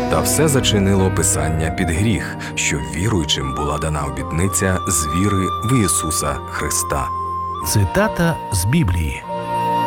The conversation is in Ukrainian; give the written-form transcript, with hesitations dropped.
Та все зачинило Писання під гріх, що віруючим була дана обітниця з віри в Ісуса Христа. Цитата з Біблії.